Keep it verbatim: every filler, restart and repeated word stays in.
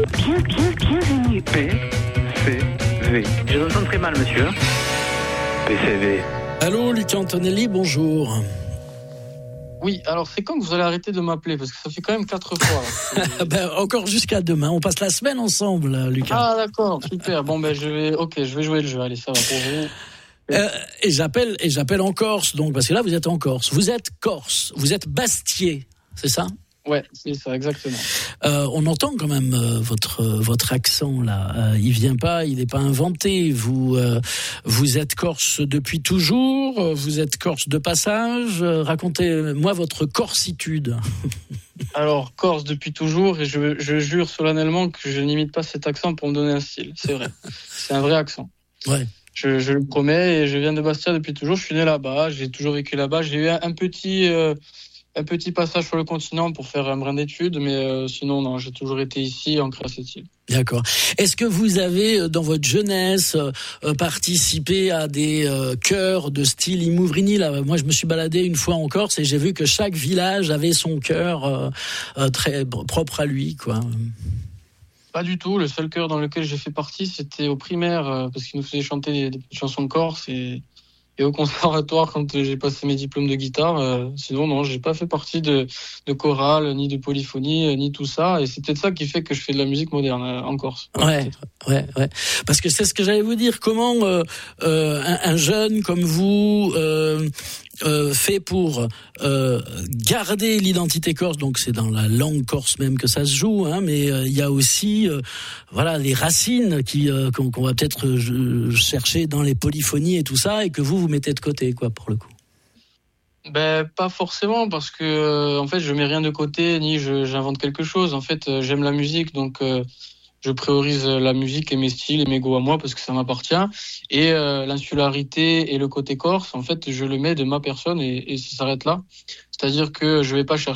Bien, bien, bienvenue. P, C, V. Je vous entends très mal, monsieur. P, C, V. Allô, Luc Antonelli, bonjour. Oui, alors c'est quand que vous allez arrêter de m'appeler, parce que ça fait quand même quatre fois. ben, encore jusqu'à demain. On passe la semaine ensemble, Lucas. Ah d'accord, super. Bon ben je vais, ok, je vais jouer le jeu. Allez, ça va pour vous. Euh, et j'appelle, et j'appelle en Corse, donc parce que là vous êtes en Corse. Vous êtes Corse, vous êtes Bastiais, c'est ça ? Ouais, c'est ça, exactement. Euh, on entend quand même euh, votre euh, votre accent là. Euh, il vient pas, il n'est pas inventé. Vous euh, vous êtes Corse depuis toujours. Vous êtes Corse de passage. Euh, racontez-moi votre corsitude. Alors Corse depuis toujours, et je, je jure solennellement que je n'imite pas cet accent pour me donner un style. C'est vrai, c'est un vrai accent. Ouais. Je, je le promets, et je viens de Bastia depuis toujours. Je suis né là-bas, j'ai toujours vécu là-bas. J'ai eu un, un petit euh, un petit passage sur le continent pour faire un brin d'études, mais euh, sinon, non, j'ai toujours été ici, ancré à cette île. D'accord. Est-ce que vous avez, dans votre jeunesse, euh, participé à des euh, chœurs de style Imouvrini là ? Moi, je me suis baladé une fois en Corse et j'ai vu que chaque village avait son chœur euh, euh, très propre à lui, quoi. Pas du tout. Le seul chœur dans lequel j'ai fait partie, c'était au primaire, euh, parce qu'ils nous faisaient chanter des, des petites chansons corse, et Et au conservatoire, quand j'ai passé mes diplômes de guitare, euh, sinon non, j'ai pas fait partie de, de chorale, ni de polyphonie, ni tout ça. Et c'est peut-être ça qui fait que je fais de la musique moderne euh, en Corse. Ouais, ouais, ouais. Parce que c'est ce que j'allais vous dire. Comment euh, euh, un, un jeune comme vous euh, euh, fait pour euh, garder l'identité corse. Donc c'est dans la langue corse même que ça se joue, hein. Mais il euh, y a aussi, euh, voilà, les racines qui euh, qu'on, qu'on va peut-être euh, chercher dans les polyphonies et tout ça, et que vous vous mettez de côté, quoi, pour le coup. Ben pas forcément, parce que euh, en fait je mets rien de côté, ni je, j'invente quelque chose. En fait euh, j'aime la musique, donc euh, je priorise la musique et mes styles et mes goûts à moi parce que ça m'appartient. Et euh, l'insularité et le côté corse, en fait je le mets de ma personne, et, et ça s'arrête là. C'est-à-dire que je vais pas chercher